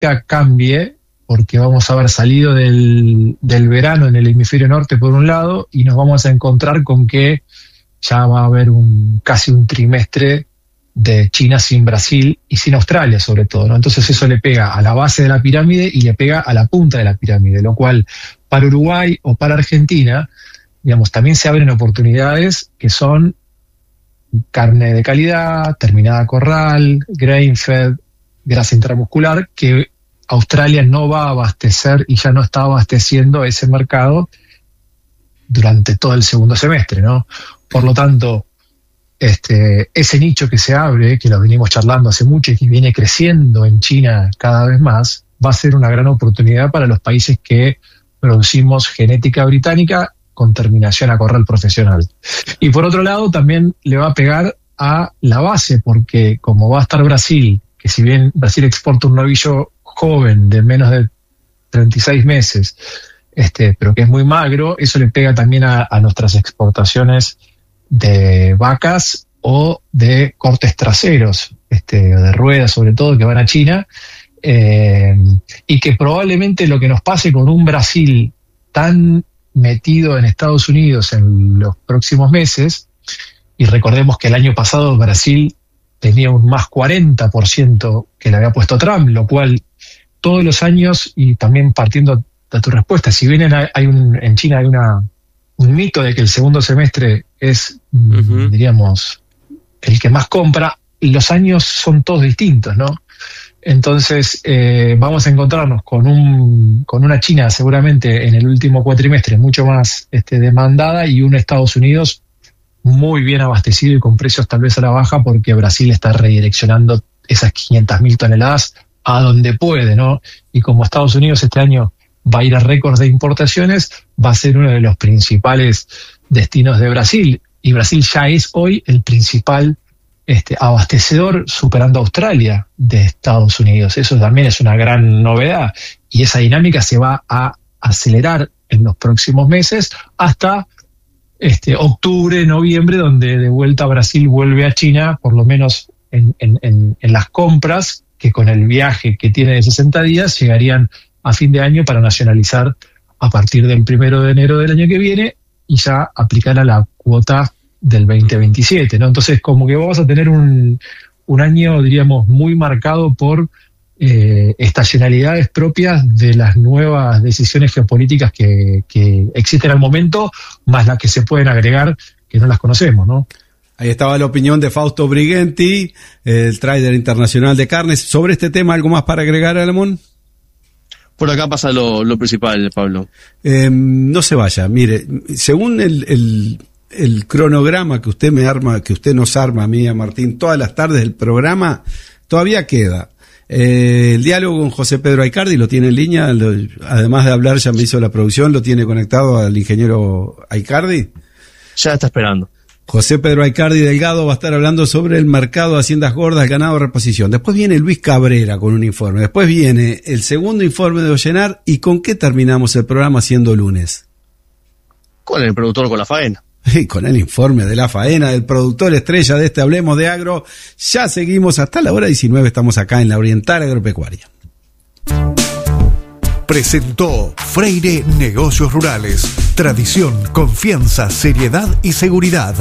cambie, porque vamos a haber salido del verano en el hemisferio norte por un lado, y nos vamos a encontrar con que ya va a haber casi un trimestre de China sin Brasil y sin Australia sobre todo, ¿no? Entonces eso le pega a la base de la pirámide y le pega a la punta de la pirámide, lo cual para Uruguay o para Argentina, digamos, también se abren oportunidades que son carne de calidad, terminada a corral, grain-fed, grasa intramuscular, que Australia no va a abastecer y ya no está abasteciendo ese mercado durante todo el segundo semestre, ¿no? Por lo tanto, ese nicho que se abre, que lo venimos charlando hace mucho y que viene creciendo en China cada vez más, va a ser una gran oportunidad para los países que producimos genética británica con terminación a corral profesional. Y por otro lado, también le va a pegar a la base, porque como va a estar Brasil, que si bien Brasil exporta un novillo joven de menos de 36 meses, pero que es muy magro, eso le pega también a nuestras exportaciones de vacas o de cortes traseros, de ruedas sobre todo, que van a China, y que probablemente lo que nos pase con un Brasil tan metido en Estados Unidos en los próximos meses, y recordemos que el año pasado Brasil tenía un más 40% que le había puesto Trump, lo cual todos los años, y también partiendo de tu respuesta, si bien en China hay un mito de que el segundo semestre es, diríamos, el que más compra, los años son todos distintos, ¿no? Entonces vamos a encontrarnos con una China seguramente en el último cuatrimestre mucho más demandada, y un Estados Unidos muy bien abastecido y con precios tal vez a la baja, porque Brasil está redireccionando esas 500.000 toneladas a donde puede, ¿no? Y como Estados Unidos este año va a ir a récords de importaciones, va a ser uno de los principales destinos de Brasil, y Brasil ya es hoy el principal abastecedor, superando a Australia, de Estados Unidos. Eso también es una gran novedad, y esa dinámica se va a acelerar en los próximos meses hasta octubre, noviembre, donde de vuelta Brasil vuelve a China, por lo menos en las compras, que con el viaje que tiene de 60 días llegarían a fin de año para nacionalizar a partir del 1 de enero del año que viene y ya aplicar a la cuota del 2027, ¿no? Entonces, como que vamos a tener un año, diríamos, muy marcado por estacionalidades propias de las nuevas decisiones geopolíticas que existen al momento, más las que se pueden agregar, que no las conocemos, ¿no? Ahí estaba la opinión de Fausto Brighenti, el trader internacional de carnes. Sobre este tema, ¿algo más para agregar, Alamón? Por acá pasa lo principal, Pablo. No se vaya, mire, según el cronograma que usted me arma, que usted nos arma a mí, a Martín, todas las tardes del programa, todavía queda. El diálogo con José Pedro Aicardi lo tiene en línea, además de hablar, ya me hizo la producción, lo tiene conectado al ingeniero Aicardi. Ya está esperando. José Pedro Aicardi Delgado va a estar hablando sobre el mercado de haciendas gordas, ganado de reposición. Después viene Luis Cabrera con un informe. Después viene el segundo informe de Ollenar. ¿Y con qué terminamos el programa siendo lunes? Con el productor con la faena. Y con el informe de la faena del productor estrella de Hablemos de Agro. Ya seguimos hasta la hora 19. Estamos acá en la Oriental Agropecuaria. Presentó Freire Negocios Rurales. Tradición, confianza, seriedad y seguridad.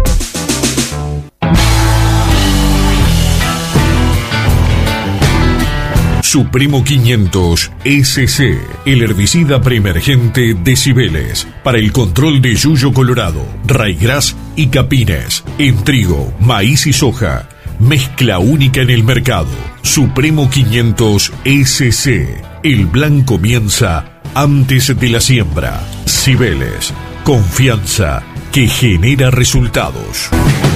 Supremo 500 SC, el herbicida preemergente de Cibeles, para el control de yuyo colorado, raigrás y capines, en trigo, maíz y soja. Mezcla única en el mercado. Supremo 500 SC. El plan comienza antes de la siembra. Cibeles. Confianza que genera resultados.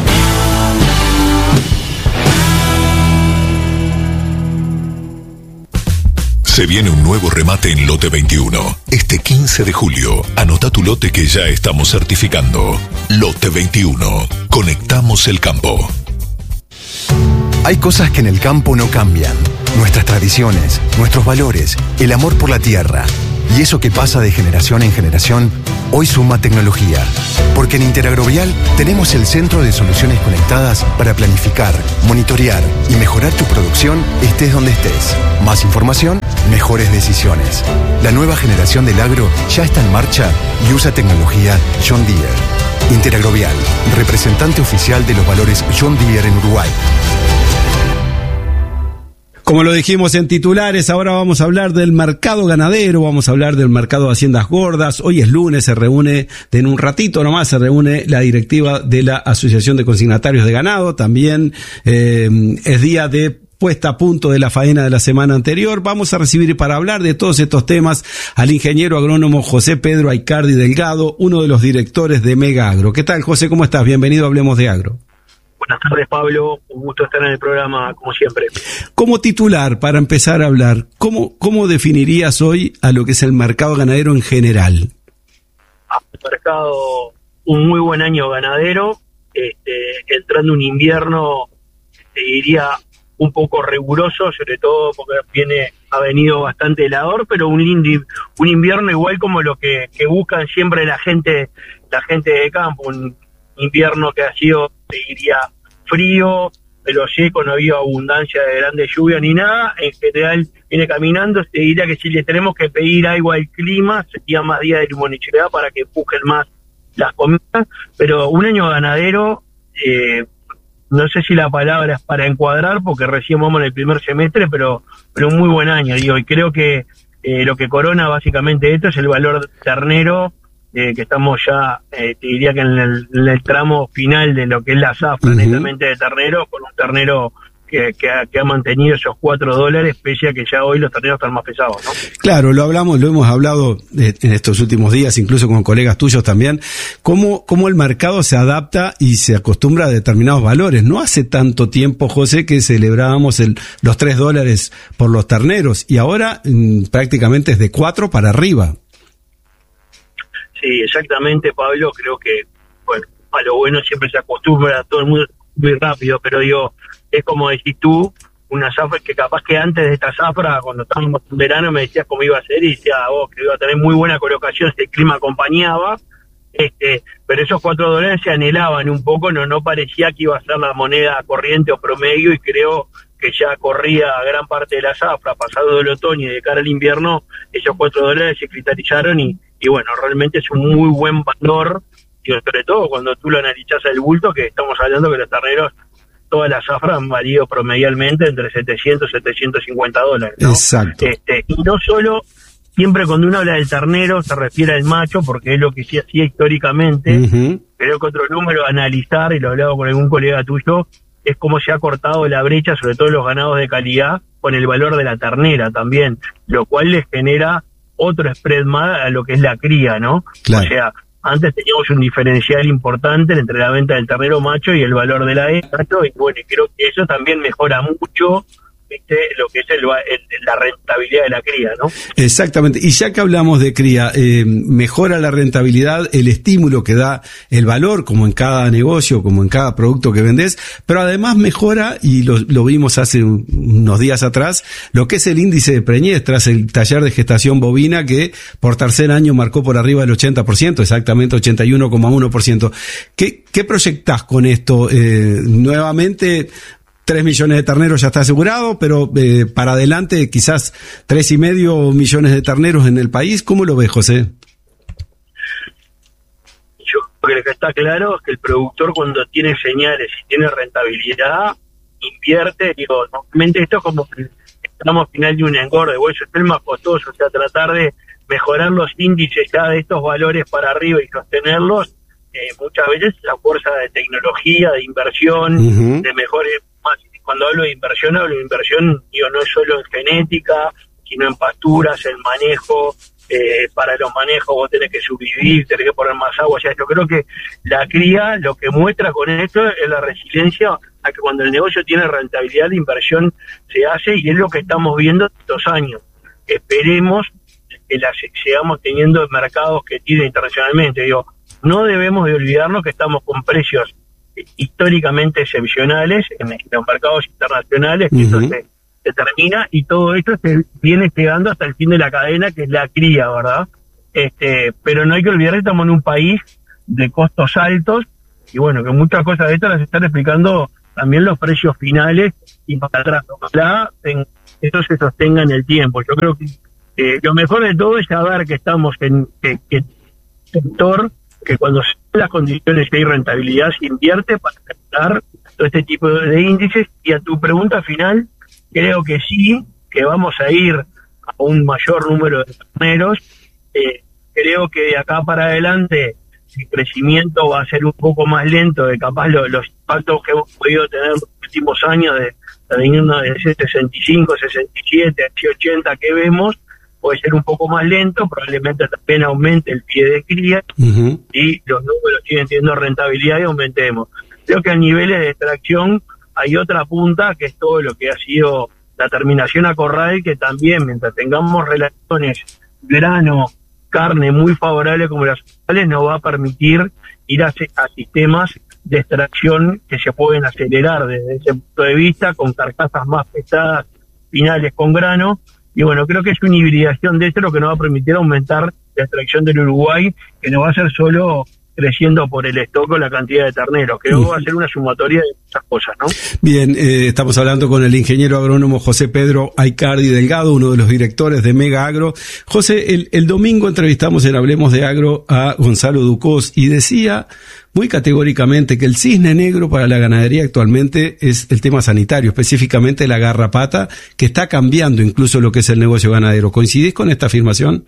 Se viene un nuevo remate en Lote 21. Este 15 de julio, anota tu lote que ya estamos certificando. Lote 21. Conectamos el campo. Hay cosas que en el campo no cambian. Nuestras tradiciones, nuestros valores, el amor por la tierra. Y eso que pasa de generación en generación, hoy suma tecnología. Porque en Interagrovial tenemos el centro de soluciones conectadas para planificar, monitorear y mejorar tu producción estés donde estés. Más información, mejores decisiones. La nueva generación del agro ya está en marcha y usa tecnología John Deere. Interagrovial, representante oficial de los valores John Deere en Uruguay. Como lo dijimos en titulares, ahora vamos a hablar del mercado ganadero, vamos a hablar del mercado de haciendas gordas. Hoy es lunes, se reúne, en un ratito nomás, se reúne la directiva de la Asociación de Consignatarios de Ganado. También es día de puesta a punto de la faena de la semana anterior. Vamos a recibir para hablar de todos estos temas al ingeniero agrónomo José Pedro Aicardi Delgado, uuno de los directores de Mega Agro. ¿Qué tal, José? ¿Cómo estás? Bienvenido a Hablemos de Agro. Buenas tardes, Pablo. Un gusto estar en el programa, como siempre. Como titular, para empezar a hablar, ¿cómo definirías hoy a lo que es el mercado ganadero en general? El mercado, un muy buen año ganadero, entrando un invierno, te diría, un poco riguroso, sobre todo porque ha venido bastante helador, pero un invierno igual como lo que buscan siempre la gente de campo, un invierno que ha sido, te diría, frío, pero seco, no ha habido abundancia de grandes lluvias ni nada. En general viene caminando. Te diría que si le tenemos que pedir algo al clima, sería más días de luminosidad para que empujen más las comidas, pero un año ganadero, no sé si la palabra es para encuadrar, porque recién vamos en el primer semestre, pero un muy buen año, digo, y creo que lo que corona básicamente esto es el valor ternero, que estamos ya, te diría que en el tramo final de lo que es la zafra, netamente de ternero, con un ternero que ha mantenido esos $4, pese a que ya hoy los terneros están más pesados, ¿no? Claro, lo hemos hablado en estos últimos días, incluso con colegas tuyos también, cómo el mercado se adapta y se acostumbra a determinados valores. No hace tanto tiempo, José, que celebrábamos los $3 por los terneros, y ahora prácticamente es de 4 para arriba. Sí, exactamente, Pablo. Creo que, bueno, a lo bueno siempre se acostumbra a todo el mundo muy rápido, pero digo, es como decís tú, una zafra que capaz que antes de esta zafra, cuando estábamos en verano, me decías cómo iba a ser y decía que iba a tener muy buena colocación si el clima acompañaba, pero esos $4 se anhelaban un poco, no parecía que iba a ser la moneda corriente o promedio, y creo que ya corría gran parte de la zafra, pasado el otoño y de cara al invierno, esos $4 se cristalizaron y bueno, realmente es un muy buen valor, y sobre todo cuando tú lo analizás al bulto, que estamos hablando que los terneros, todas las zafras han valido promedialmente entre $700 y $750, ¿no? Exacto. Y no solo, siempre cuando uno habla del ternero se refiere al macho, porque es lo que se hacía históricamente. Creo que otro número a analizar, y lo he hablado con algún colega tuyo, es cómo se ha cortado la brecha, sobre todo en los ganados de calidad, con el valor de la ternera también, lo cual les genera otro spread más a lo que es la cría, ¿no? Claro. O sea, antes teníamos un diferencial importante entre la venta del ternero macho y el valor de la hembra, y bueno, creo que eso también mejora mucho, ¿viste?, lo que es la rentabilidad de la cría, ¿no? Exactamente. Y ya que hablamos de cría, mejora la rentabilidad, el estímulo que da el valor, como en cada negocio, como en cada producto que vendés, pero además mejora, y lo vimos hace unos días atrás, lo que es el índice de preñez tras el taller de gestación bovina, que por tercer año marcó por arriba del 80%, exactamente 81,1%. ¿Qué proyectás con esto? Nuevamente, 3 millones de terneros ya está asegurado, pero para adelante quizás 3,5 millones de terneros en el país. ¿Cómo lo ves, José? Yo creo que lo que está claro es que el productor, cuando tiene señales y tiene rentabilidad, invierte. Digo, normalmente esto es como que estamos al final de un engorde, o eso es el más costoso, o sea, tratar de mejorar los índices ya de estos valores para arriba y sostenerlos, muchas veces la fuerza de tecnología, de inversión, de mejores. Cuando hablo de inversión, digo, no es solo en genética, sino en pasturas, en manejo. Para los manejos vos tenés que subvivir, tenés que poner más agua. O sea, yo creo que la cría lo que muestra con esto es la resiliencia a que cuando el negocio tiene rentabilidad, la inversión se hace, y es lo que estamos viendo estos años. Esperemos que sigamos teniendo mercados que tienen internacionalmente. Digo, no debemos de olvidarnos que estamos con precios históricamente excepcionales en los mercados internacionales, que eso se termina, y todo esto se viene llegando hasta el fin de la cadena, que es la cría, ¿verdad? Pero no hay que olvidar que estamos en un país de costos altos, y bueno, que muchas cosas de estas las están explicando también los precios finales, y para atrás, ojalá esto se sostenga en el tiempo. Yo creo que lo mejor de todo es saber que estamos en que sector, que cuando se dan las condiciones y hay rentabilidad se invierte para captar todo este tipo de índices. Y a tu pregunta final, creo que sí, que vamos a ir a un mayor número de terneros. Creo que de acá para adelante el crecimiento va a ser un poco más lento de capaz los impactos que hemos podido tener en los últimos años de ese 65, 67, 80 que vemos, puede ser un poco más lento, probablemente también aumente el pie de cría y los números siguen teniendo rentabilidad y aumentemos. Creo que a niveles de extracción hay otra punta, que es todo lo que ha sido la terminación a corral, que también mientras tengamos relaciones grano, carne muy favorables como las actuales, nos va a permitir ir a sistemas de extracción que se pueden acelerar desde ese punto de vista, con carcasas más pesadas, finales con grano. Y bueno, creo que es una hibridación de esto lo que nos va a permitir aumentar la extracción del Uruguay, que no va a ser solo creciendo por el stock o la cantidad de terneros, creo que va a ser una sumatoria de muchas cosas, ¿no? Bien, estamos hablando con el ingeniero agrónomo José Pedro Aicardi Delgado, uno de los directores de Mega Agro. José, el domingo entrevistamos en Hablemos de Agro a Gonzalo Ducós y decía muy categóricamente que el cisne negro para la ganadería actualmente es el tema sanitario, específicamente la garrapata, que está cambiando incluso lo que es el negocio ganadero. ¿Coincidís con esta afirmación?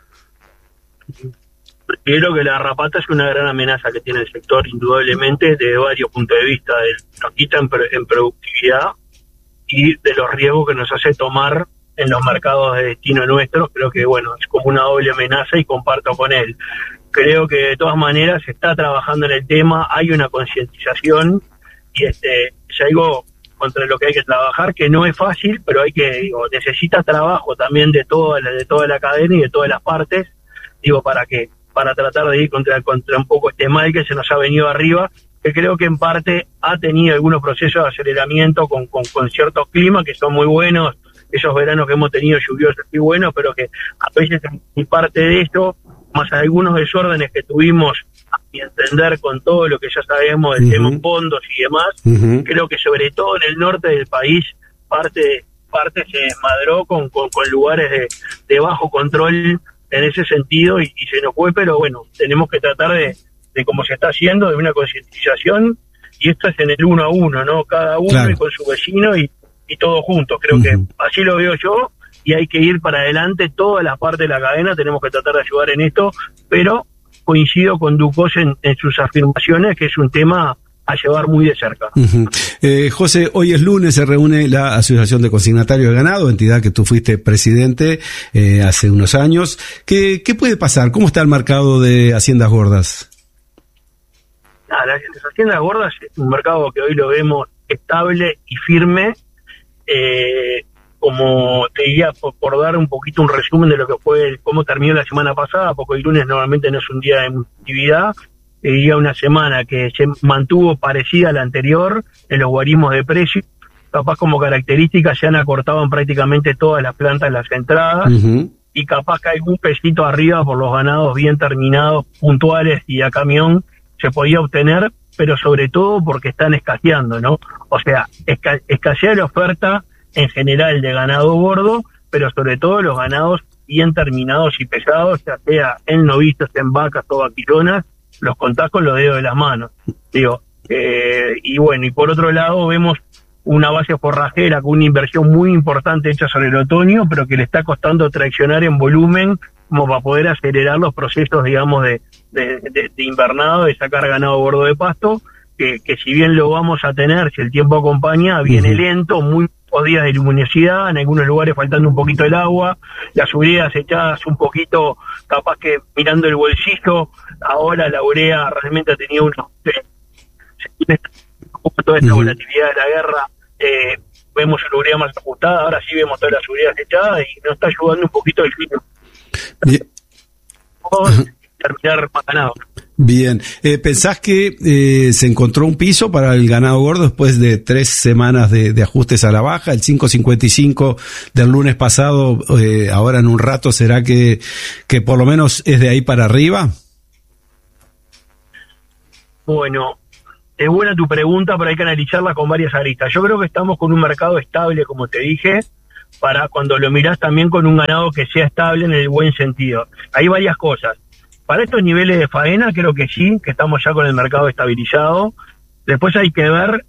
Creo que la garrapata es una gran amenaza que tiene el sector, indudablemente, desde varios puntos de vista. Nos quita en productividad y de los riesgos que nos hace tomar en los mercados de destino nuestros. Creo que, bueno, es como una doble amenaza y comparto con él. Creo que de todas maneras se está trabajando en el tema, hay una concientización y es algo contra lo que hay que trabajar, que no es fácil, pero necesita trabajo también de toda la cadena y de todas las partes, para tratar de ir contra un poco este mal que se nos ha venido arriba, que creo que en parte ha tenido algunos procesos de aceleramiento con ciertos climas que son muy buenos, esos veranos que hemos tenido lluviosos y buenos, pero que a veces y parte de esto, más algunos desórdenes que tuvimos, a mi entender, con todo lo que ya sabemos del tema fondos y demás, creo que sobre todo en el norte del país, parte se desmadró con lugares de bajo control en ese sentido y se nos fue, pero bueno, tenemos que tratar de como se está haciendo, de una concientización, y esto es en el 1 a 1, ¿no? Cada uno claro. Y con su vecino y todos juntos. Creo que así lo veo yo, y hay que ir para adelante toda la parte de la cadena, tenemos que tratar de ayudar en esto, pero coincido con Ducós en sus afirmaciones, que es un tema a llevar muy de cerca. José, hoy es lunes, se reúne la Asociación de Consignatarios de Ganado, entidad que tú fuiste presidente hace unos años. ¿Qué puede pasar? ¿Cómo está el mercado de haciendas gordas? Las haciendas gordas es un mercado que hoy lo vemos estable y firme. Como te diría, por dar un poquito un resumen de lo que fue, cómo terminó la semana pasada, porque hoy lunes normalmente no es un día de actividad, te diría una semana que se mantuvo parecida a la anterior en los guarismos de precio, capaz como características se han acortado en prácticamente todas las plantas, las entradas, y capaz que hay un pesito arriba por los ganados bien terminados, puntuales y a camión se podía obtener, pero sobre todo porque están escaseando, ¿no? O sea, escasea la oferta en general de ganado gordo, pero sobre todo los ganados bien terminados y pesados, ya sea en novillos, en vacas o vaquilonas, los contás con los dedos de las manos. Y bueno, y por otro lado vemos una base forrajera con una inversión muy importante hecha sobre el otoño, pero que le está costando traccionar en volumen como para poder acelerar los procesos, digamos, de invernado, de sacar ganado gordo de pasto, que si bien lo vamos a tener, si el tiempo acompaña, viene lento, muy pocos días de luminosidad, en algunos lugares faltando un poquito el agua, las ureas echadas un poquito, capaz que mirando el bolsillo. Ahora la urea realmente ha tenido toda esta volatilidad de la guerra, vemos una urea más ajustada, ahora sí vemos todas las ureas echadas y nos está ayudando un poquito el clima. terminar más ganado. Bien, ¿pensás que se encontró un piso para el ganado gordo después de 3 semanas de ajustes a la baja? El 5.55 del lunes pasado, ahora en un rato, ¿será que por lo menos es de ahí para arriba? Bueno, es buena tu pregunta, pero hay que analizarla con varias aristas. Yo creo que estamos con un mercado estable, como te dije, para cuando lo mirás también con un ganado que sea estable en el buen sentido. Hay varias cosas. Para estos niveles de faena, creo que sí, que estamos ya con el mercado estabilizado. Después hay que ver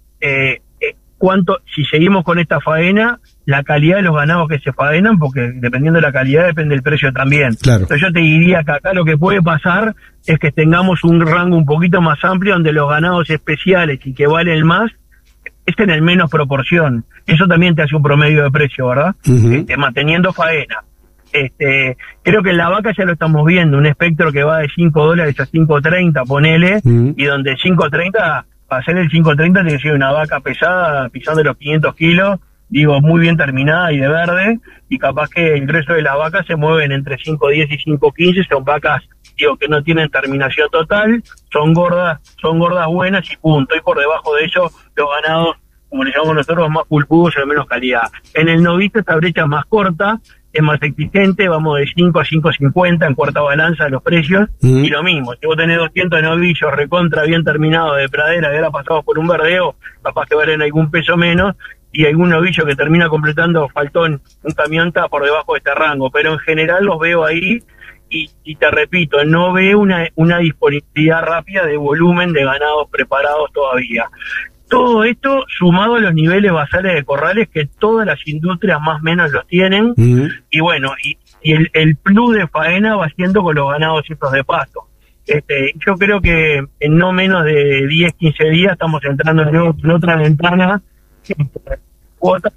si seguimos con esta faena, la calidad de los ganados que se faenan, porque dependiendo de la calidad depende el precio también. Claro. Entonces yo te diría que acá lo que puede pasar es que tengamos un rango un poquito más amplio donde los ganados especiales y que valen más estén en menos proporción. Eso también te hace un promedio de precio, ¿verdad? Uh-huh. Manteniendo faena. Creo que en la vaca ya lo estamos viendo, un espectro que va de $5 a 5.30, ponele, y donde 5.30, para hacer el 5.30 tiene que ser una vaca pesada, pisando los 500 kilos, digo, muy bien terminada y de verde, y capaz que el resto de las vacas se mueven entre 5.10 y 5.15, son vacas, digo, que no tienen terminación total, son gordas buenas y punto, y por debajo de eso los ganados, como le llamamos nosotros, más pulpudos y de menos calidad. En el novito esta brecha es más corta, es más exigente, vamos de 5 a 5.50 en cuarta balanza de los precios, y lo mismo, si vos tenés 200 novillos recontra bien terminados de pradera, que ahora pasados por un verdeo, capaz que valen algún peso menos, y algún novillo que termina completando faltón, un camión está por debajo de este rango, pero en general los veo ahí, y te repito, no veo una disponibilidad rápida de volumen de ganados preparados todavía. Todo esto sumado a los niveles basales de corrales que todas las industrias más o menos los tienen, y bueno, y el plus de faena va siendo con los ganados estos de pasto. Yo creo que en no menos de 10, 15 días estamos entrando en otra ventana, cuotas,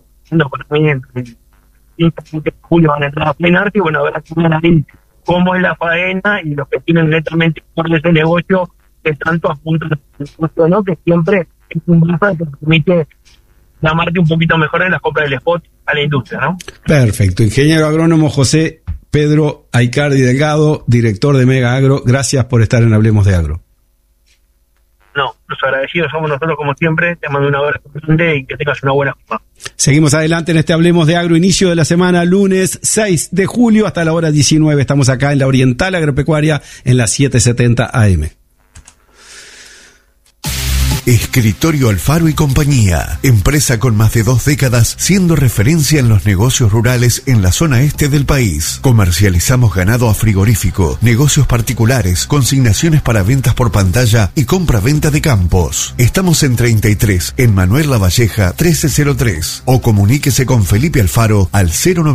en julio van a entrar a plenarte, y bueno, habrá que ver ahí cómo es la faena, y los que tienen netamente por ese negocio, que tanto apuntan al negocio, ¿no? Que siempre es un brazo que permite llamarte un poquito mejor en las compras del spot a la industria, ¿no? Perfecto. Ingeniero agrónomo José Pedro Aicardi Delgado, director de Mega Agro, gracias por estar en Hablemos de Agro. No, los agradecidos somos nosotros como siempre, te mando un abrazo grande y que tengas una buena jornada. Seguimos adelante en este Hablemos de Agro, inicio de la semana, lunes 6 de julio hasta la hora 19. Estamos acá en la Oriental Agropecuaria en la 770 AM. Escritorio Alfaro y Compañía, empresa con más de 2 décadas siendo referencia en los negocios rurales en la zona este del país. Comercializamos ganado a frigorífico, negocios particulares, consignaciones para ventas por pantalla y compra-venta de campos. Estamos en 33, en Manuel Lavalleja 1303, o comuníquese con Felipe Alfaro al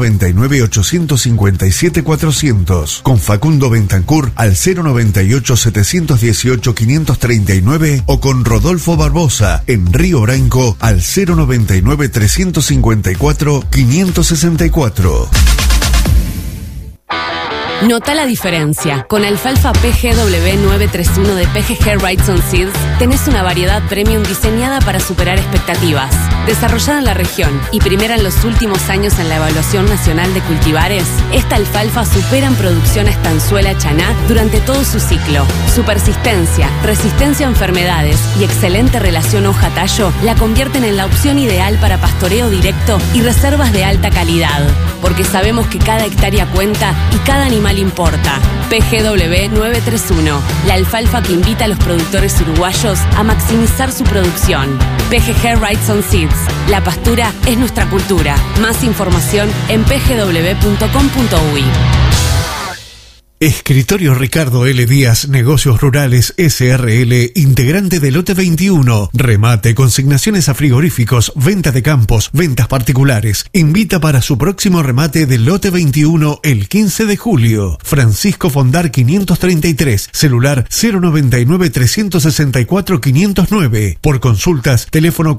098-857-400, con Facundo Bentancur al 098-718-539 o con Rodolfo Barbosa en Río Branco al 099-354-564. Nota la diferencia. Con alfalfa PGW 931 de PGG Wrightson Seeds tenés una variedad premium diseñada para superar expectativas. Desarrollada en la región y primera en los últimos años en la evaluación nacional de cultivares, esta alfalfa supera en producción a estanzuela chaná durante todo su ciclo. Su persistencia, resistencia a enfermedades y excelente relación hoja-tallo la convierten en la opción ideal para pastoreo directo y reservas de alta calidad. Porque sabemos que cada hectárea cuenta y cada animal importa. PGW 931, la alfalfa que invita a los productores uruguayos a maximizar su producción. PGG Wrightson Seeds, la pastura es nuestra cultura. Más información en pgw.com.uy. Escritorio Ricardo L. Díaz, Negocios Rurales SRL, integrante del Lote 21. Remate, consignaciones a frigoríficos, venta de campos, ventas particulares. Invita para su próximo remate del Lote 21 el 15 de julio. Francisco Fondar 533, celular 099-364-509. Por consultas, teléfono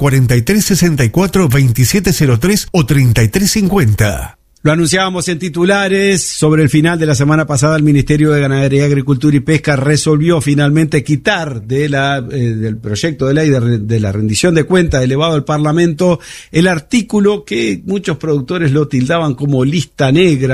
4364-2703 o 3350. Lo anunciábamos en titulares. Sobre el final de la semana pasada, el Ministerio de Ganadería, Agricultura y Pesca resolvió finalmente quitar del proyecto de ley de la rendición de cuentas elevado al Parlamento el artículo que muchos productores lo tildaban como lista negra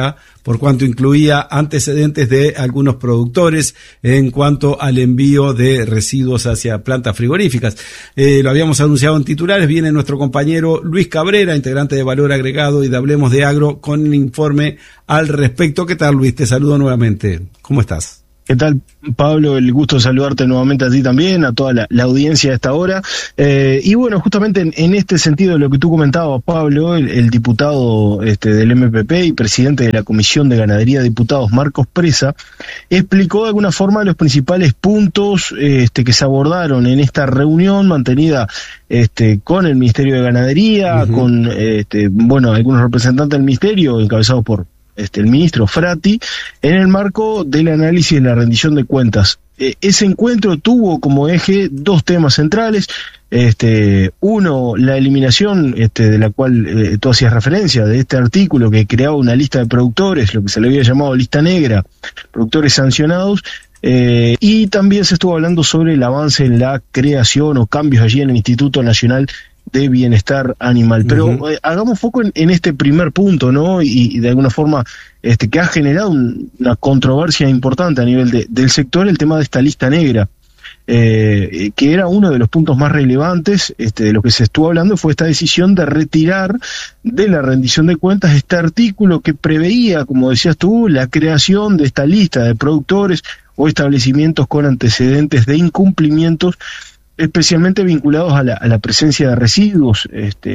por cuanto incluía antecedentes de algunos productores en cuanto al envío de residuos hacia plantas frigoríficas. Lo habíamos anunciado en titulares, viene nuestro compañero Luis Cabrera, integrante de Valor Agregado y de Hablemos de Agro, con el informe al respecto. ¿Qué tal, Luis? Te saludo nuevamente. ¿Cómo estás? ¿Qué tal, Pablo? El gusto de saludarte nuevamente a ti también, a toda la audiencia a esta hora. Y bueno, justamente en este sentido, lo que tú comentabas, Pablo, el diputado del MPP y presidente de la Comisión de Ganadería de Diputados, Marcos Presa, explicó de alguna forma los principales puntos que se abordaron en esta reunión mantenida con el Ministerio de Ganadería, con algunos representantes del Ministerio, encabezados por el ministro Frati, en el marco del análisis de la rendición de cuentas. Ese encuentro tuvo como eje dos temas centrales. Uno, la eliminación de la cual tú hacías referencia, de este artículo que creaba una lista de productores, lo que se le había llamado lista negra, productores sancionados. Y también se estuvo hablando sobre el avance en la creación o cambios allí en el Instituto Nacional de Bienestar Animal. Pero hagamos foco en este primer punto, ¿no? Y de alguna forma que ha generado una controversia importante a nivel del sector, el tema de esta lista negra, que era uno de los puntos más relevantes de lo que se estuvo hablando, fue esta decisión de retirar de la rendición de cuentas este artículo que preveía, como decías tú, la creación de esta lista de productores o establecimientos con antecedentes de incumplimientos, especialmente vinculados a la presencia de residuos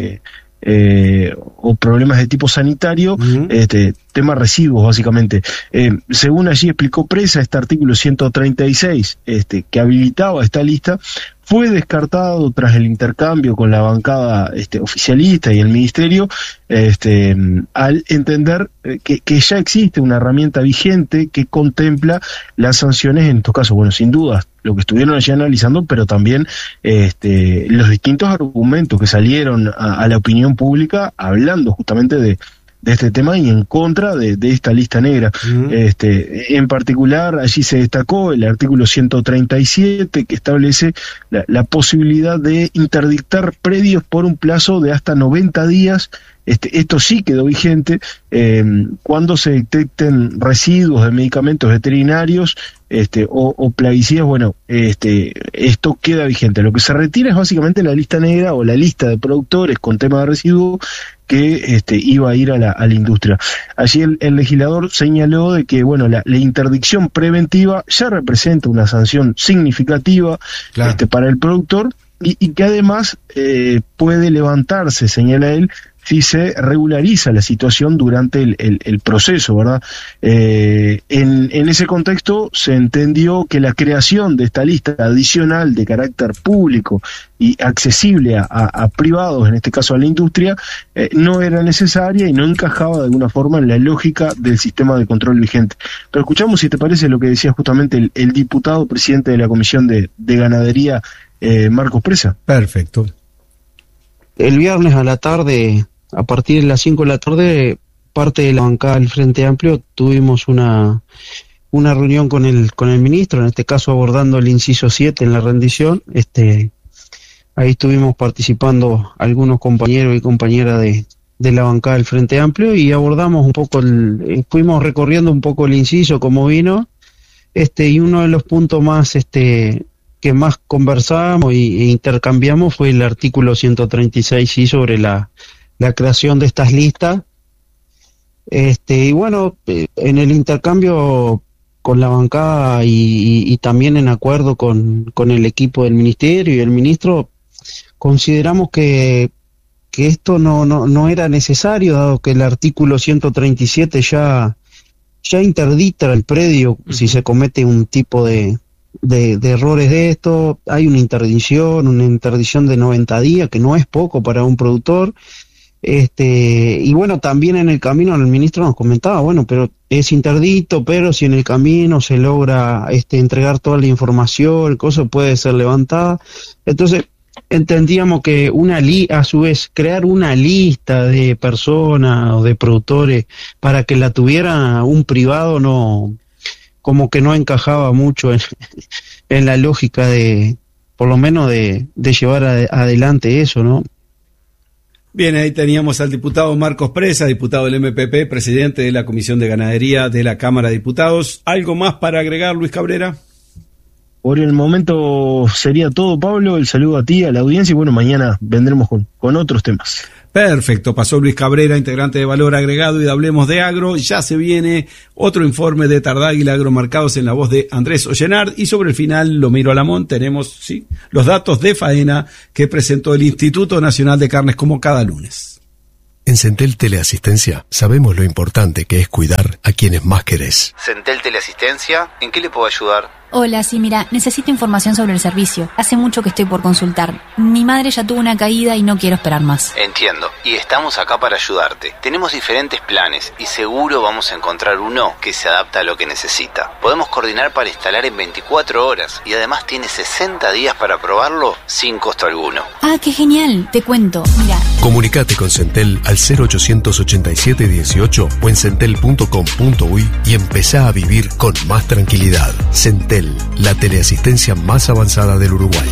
o problemas de tipo sanitario, tema residuos básicamente. Según allí explicó Presa, este artículo 136 que habilitaba esta lista fue descartado tras el intercambio con la bancada oficialista y el ministerio, al entender que ya existe una herramienta vigente que contempla las sanciones en estos casos. Bueno, sin duda, lo que estuvieron allí analizando, pero también los distintos argumentos que salieron a la opinión pública hablando justamente de este tema y en contra de esta lista negra. En particular, allí se destacó el artículo 137 que establece la posibilidad de interdictar predios por un plazo de hasta 90 días. Esto sí quedó vigente cuando se detecten residuos de medicamentos veterinarios o plaguicidas. Bueno, esto queda vigente. Lo que se retira es básicamente la lista negra o la lista de productores con tema de residuos que iba a ir a la industria. Allí el legislador señaló de que la interdicción preventiva ya representa una sanción significativa, claro, para el productor y que además puede levantarse, señala él, si se regulariza la situación durante el proceso, ¿verdad? En ese contexto se entendió que la creación de esta lista adicional de carácter público y accesible a privados, en este caso a la industria, no era necesaria y no encajaba de alguna forma en la lógica del sistema de control vigente. Pero escuchamos, si te parece, lo que decía justamente el diputado presidente de la Comisión de Ganadería, Marcos Presa. Perfecto. El viernes a la tarde, a partir de las 5 de la tarde, parte de la bancada del Frente Amplio tuvimos una reunión con el ministro, en este caso abordando el inciso 7 en la rendición. Ahí estuvimos participando algunos compañeros y compañeras de la bancada del Frente Amplio y abordamos un poco, fuimos recorriendo un poco el inciso como vino, y uno de los puntos más que más conversamos e intercambiamos fue el artículo 136 ¿sí? sobre la creación de estas listas. Y bueno, en el intercambio con la bancada y también en acuerdo con el equipo del ministerio y el ministro, consideramos que esto no era necesario, dado que el artículo 137 ya interdicta el predio si se comete un tipo de errores de esto. Hay una interdicción de 90 días, que no es poco para un productor. Y bueno, también en el camino el ministro nos comentaba, pero es interdicto, pero si en el camino se logra entregar toda la información, el coso puede ser levantada. Entonces entendíamos que a su vez crear una lista de personas o de productores para que la tuviera un privado como que no encajaba mucho en la lógica por lo menos de llevar adelante eso, ¿no? Bien, ahí teníamos al diputado Marcos Presa, diputado del MPP, presidente de la Comisión de Ganadería de la Cámara de Diputados. ¿Algo más para agregar, Luis Cabrera? Por el momento sería todo, Pablo. El saludo a ti, a la audiencia, y bueno, mañana vendremos con otros temas. Perfecto, pasó Luis Cabrera, integrante de Valor Agregado y de Hablemos de Agro. Ya se viene otro informe de Tardáguila Agromarcados en la voz de Andrés Ollenard, y sobre el final, lo miro a Lamón, tenemos los datos de faena que presentó el Instituto Nacional de Carnes como cada lunes. En Centel Teleasistencia sabemos lo importante que es cuidar a quienes más querés. Centel Teleasistencia, ¿en qué le puedo ayudar? Hola, sí, mira, necesito información sobre el servicio. Hace mucho que estoy por consultar. Mi madre ya tuvo una caída y no quiero esperar más. Entiendo, y estamos acá para ayudarte. Tenemos diferentes planes y seguro vamos a encontrar uno que se adapta a lo que necesita. Podemos coordinar para instalar en 24 horas y además tiene 60 días para probarlo sin costo alguno. Ah, qué genial, te cuento, mira. Comunicate con Centel al 0887 18 o en centel.com.uy y empezá a vivir con más tranquilidad. Centel, la teleasistencia más avanzada del Uruguay.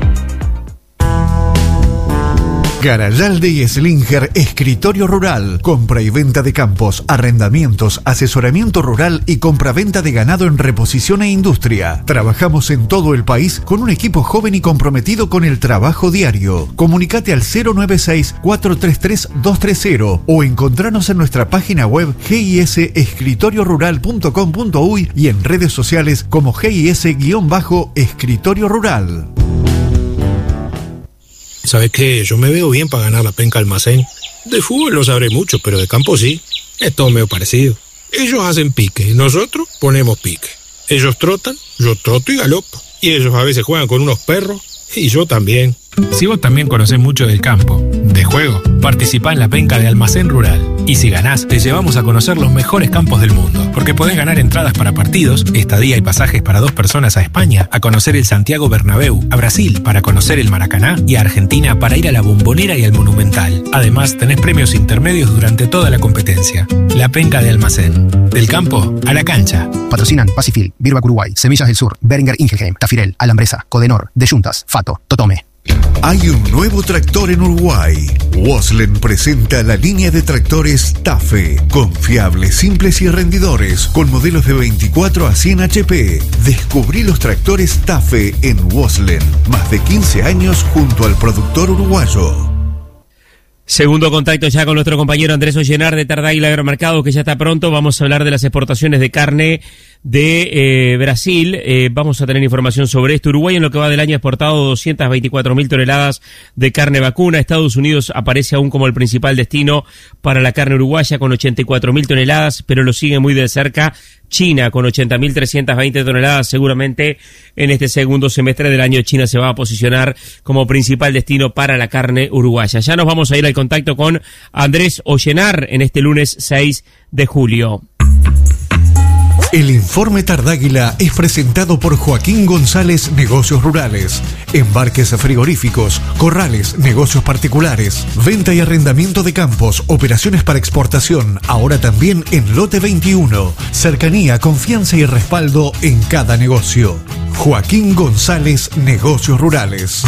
Garayalde y Slinger Escritorio Rural. Compra y venta de campos, arrendamientos, asesoramiento rural y compra-venta de ganado en reposición e industria. Trabajamos en todo el país con un equipo joven y comprometido con el trabajo diario. Comunicate al 096-433-230 o encontranos en nuestra página web gisescritoriorural.com.uy y en redes sociales como GIS-Escritorio Rural. ¿Sabes qué? Yo me veo bien para ganar la penca almacén. De fútbol no sabré mucho, pero de campo sí. Es todo medio parecido. Ellos hacen pique, nosotros ponemos pique. Ellos trotan, yo troto y galopo. Y ellos a veces juegan con unos perros, y yo también. Si vos también conocés mucho del campo, de juego, participá en la penca de Almacén Rural. Y si ganás, te llevamos a conocer los mejores campos del mundo, porque podés ganar entradas para partidos, estadía y pasajes para 2 personas a España, a conocer el Santiago Bernabéu, a Brasil para conocer el Maracaná y a Argentina para ir a la Bombonera y al Monumental. Además, tenés premios intermedios durante toda la competencia. La penca de Almacén. Del campo a la cancha. Patrocinan Pacifil, Birbac Uruguay, Semillas del Sur, Beringer Ingelheim, Tafirel, Alambresa, Codenor, De Juntas, Fato, Totome. Hay un nuevo tractor en Uruguay. Waslen presenta la línea de tractores TAFE. Confiables, simples y rendidores, con modelos de 24 a 100 HP. Descubrí los tractores TAFE en Waslen. Más de 15 años junto al productor uruguayo. Segundo contacto ya con nuestro compañero Andrés Ollenard de Tardáguila Agromarcados, que ya está pronto. Vamos a hablar de las exportaciones de carne de Brasil. Vamos a tener información sobre esto. Uruguay en lo que va del año ha exportado 224.000 toneladas de carne vacuna. Estados Unidos aparece aún como el principal destino para la carne uruguaya con 84.000 toneladas, pero lo sigue muy de cerca China con 80.320 toneladas. Seguramente en este segundo semestre del año China se va a posicionar como principal destino para la carne uruguaya. Ya nos vamos a ir al contacto con Andrés Ollenard en este lunes 6 de julio. El informe Tardáguila es presentado por Joaquín González Negocios Rurales. Embarques frigoríficos, corrales, negocios particulares, venta y arrendamiento de campos, operaciones para exportación, ahora también en Lote 21. Cercanía, confianza y respaldo en cada negocio. Joaquín González Negocios Rurales.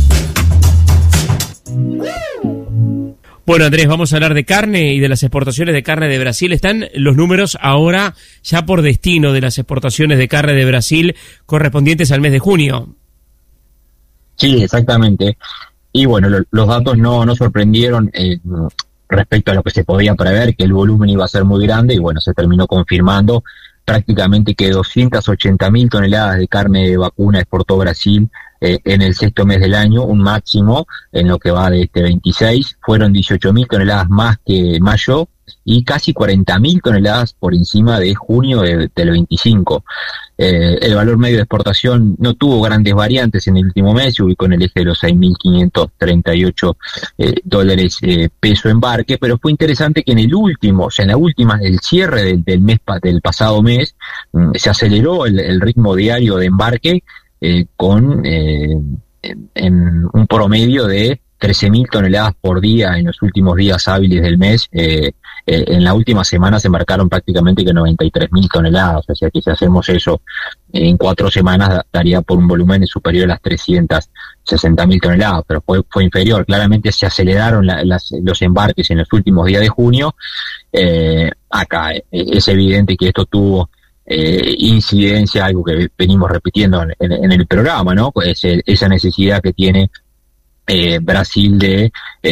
Bueno, Andrés, vamos a hablar de carne y de las exportaciones de carne de Brasil. Están los números ahora ya por destino de las exportaciones de carne de Brasil correspondientes al mes de junio. Sí, exactamente. Y bueno, los datos no sorprendieron respecto a lo que se podía prever, que el volumen iba a ser muy grande, y bueno, se terminó confirmando prácticamente que 280.000 toneladas de carne de vacuna exportó Brasil en el sexto mes del año, un máximo en lo que va de este 26, fueron 18.000 toneladas más que mayo y casi 40.000 toneladas por encima de junio del 25. El valor medio de exportación no tuvo grandes variantes en el último mes, se ubicó en el eje de los 6.538 dólares peso embarque, pero fue interesante que en el cierre del pasado mes, se aceleró el ritmo diario de embarque en un promedio de 13.000 toneladas por día en los últimos días hábiles del mes. En la última semana se embarcaron prácticamente que 93.000 toneladas, o sea que si hacemos eso en 4 semanas daría por un volumen superior a las 360.000 toneladas, pero fue inferior. Claramente se aceleraron los embarques en los últimos días de junio. Acá es evidente que esto tuvo incidencia, algo que venimos repitiendo en el programa, ¿no? Pues esa necesidad que tiene Brasil de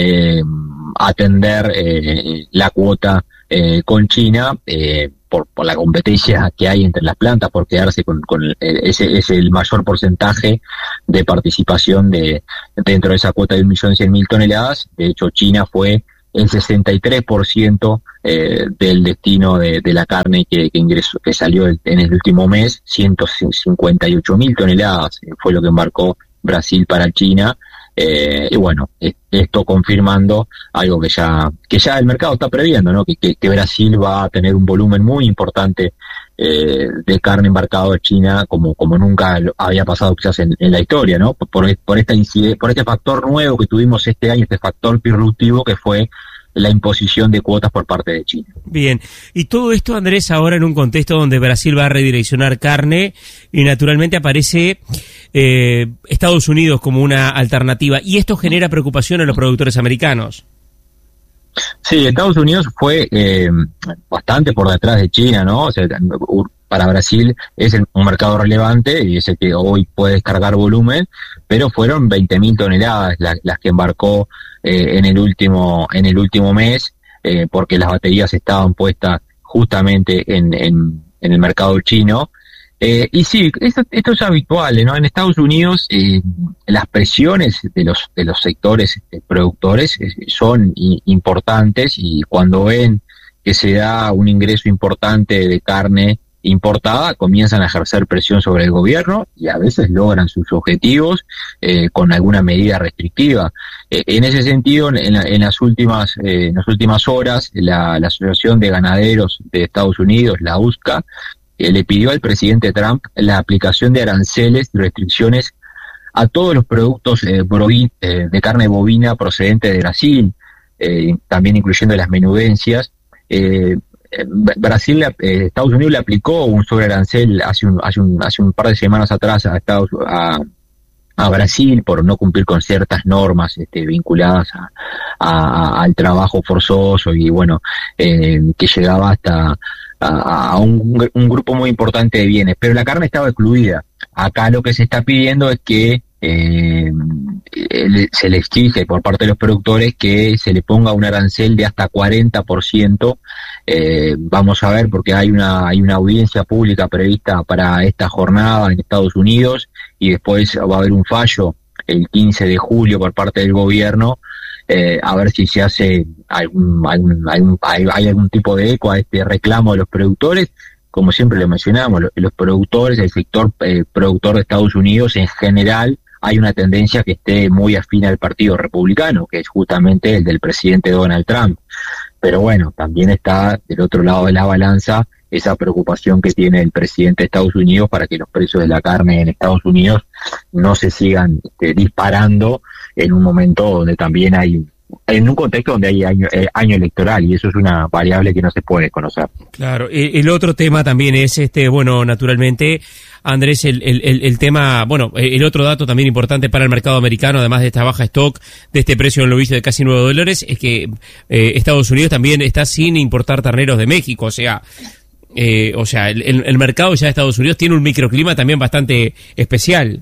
atender la cuota con China por la competencia que hay entre las plantas, por quedarse con ese es el mayor porcentaje de participación dentro de esa cuota de 1.100.000 toneladas. De hecho, China fue el 63% del destino de la carne que ingresó, que salió en el último mes. 158.000 toneladas fue lo que embarcó Brasil para China. Y bueno, esto confirmando algo que ya el mercado está previendo, ¿no? Que Brasil va a tener un volumen muy importante de carne embarcado de China como nunca había pasado quizás en la historia, ¿no? Por este factor nuevo que tuvimos este año, este factor disruptivo que fue la imposición de cuotas por parte de China. Bien, y todo esto, Andrés, ahora en un contexto donde Brasil va a redireccionar carne y naturalmente aparece Estados Unidos como una alternativa, y esto genera preocupación en los productores americanos. Sí, Estados Unidos fue bastante por detrás de China, ¿no? O sea, para Brasil es un mercado relevante y es el que hoy puede descargar volumen, pero fueron 20.000 toneladas las que embarcó en el último mes, porque las baterías estaban puestas justamente en el mercado chino. Y sí, esto es habitual, ¿no? En Estados Unidos las presiones de los sectores productores son importantes, y cuando ven que se da un ingreso importante de carne importada, comienzan a ejercer presión sobre el gobierno y a veces logran sus objetivos con alguna medida restrictiva. En ese sentido, en las últimas horas, la Asociación de Ganaderos de Estados Unidos, la USCA, le pidió al presidente Trump la aplicación de aranceles y restricciones a todos los productos de carne bovina procedente de Brasil, también incluyendo las menudencias. Estados Unidos le aplicó un sobrearancel hace un par de semanas atrás a Brasil por no cumplir con ciertas normas vinculadas al trabajo forzoso, y bueno, que llegaba hasta a un grupo muy importante de bienes, pero la carne estaba excluida. Acá lo que se está pidiendo es que se le exige por parte de los productores que se le ponga un arancel de hasta 40%. Vamos a ver, porque hay una audiencia pública prevista para esta jornada en Estados Unidos, y después va a haber un fallo el 15 de julio por parte del gobierno, a ver si se hace hay algún tipo de eco a este reclamo de los productores. Como siempre lo mencionamos, los productores, el sector productor de Estados Unidos en general, hay una tendencia que esté muy afín al Partido Republicano, que es justamente el del presidente Donald Trump. Pero bueno, también está del otro lado de la balanza esa preocupación que tiene el presidente de Estados Unidos para que los precios de la carne en Estados Unidos no se sigan disparando en un momento donde también en un contexto donde hay año electoral, y eso es una variable que no se puede conocer. Claro, el otro tema también es naturalmente, Andrés, el tema, el otro dato también importante para el mercado americano, además de esta baja stock, de este precio en lo visto de casi $9, es que Estados Unidos también está sin importar terneros de México, o sea, el mercado ya de Estados Unidos tiene un microclima también bastante especial.